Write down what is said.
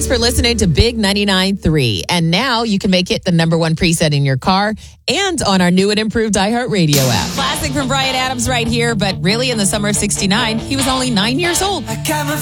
for listening to Big 99.3. And now you can make it the number one preset in your car and on our new and improved iHeartRadio app. Classic from Bryan Adams right here, but really in the summer of 69, he was only 9 years old.